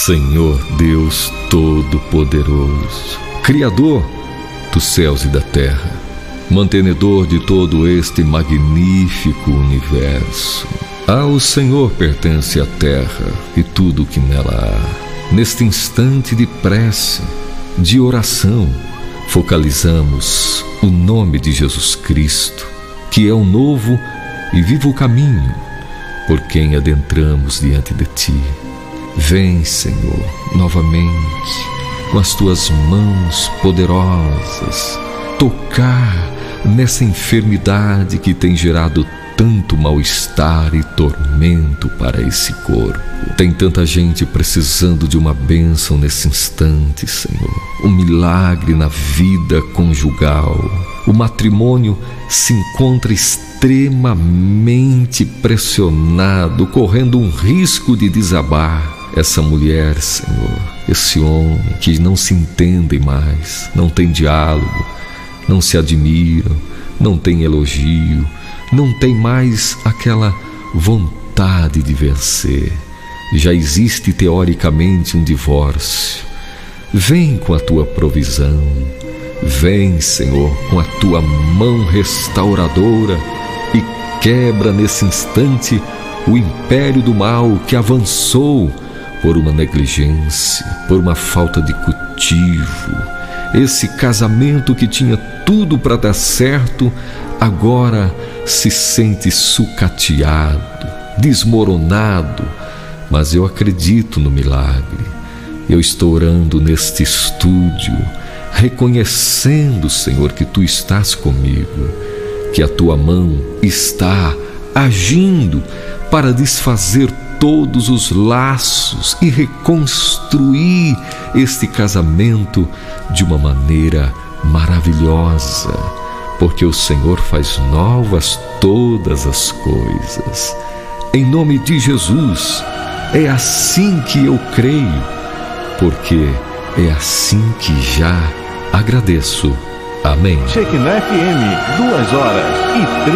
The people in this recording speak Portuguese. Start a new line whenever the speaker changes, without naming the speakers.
Senhor Deus Todo-Poderoso, Criador dos céus e da terra, mantenedor de todo este magnífico universo. Ao Senhor pertence a terra e tudo o que nela há. Neste instante de prece, de oração, focalizamos o nome de Jesus Cristo, que é o novo e vivo caminho por quem adentramos diante de Ti. Vem, Senhor, novamente, com as Tuas mãos poderosas, tocar nessa enfermidade que tem gerado tanto mal-estar e tormento para esse corpo. Tem tanta gente precisando de uma bênção nesse instante, Senhor. Um milagre na vida conjugal. O matrimônio se encontra extremamente pressionado, correndo um risco de desabar. Essa mulher, Senhor, esse homem que não se entendem mais, não tem diálogo, não se admiram, não tem elogio, não tem mais aquela vontade de vencer. Já existe teoricamente um divórcio. Vem com a Tua provisão. Vem, Senhor, com a Tua mão restauradora e quebra nesse instante o império do mal que avançou por uma negligência, por uma falta de cultivo. Esse casamento que tinha tudo para dar certo, agora se sente sucateado, desmoronado. Mas eu acredito no milagre. Eu estou orando neste estúdio, reconhecendo, Senhor, que Tu estás comigo, que a Tua mão está agindo para desfazer todos os laços e reconstruir este casamento de uma maneira maravilhosa, porque o Senhor faz novas todas as coisas. Em nome de Jesus, é assim que eu creio, porque é assim que já agradeço. Amém.
Shekinah FM, 2 horas e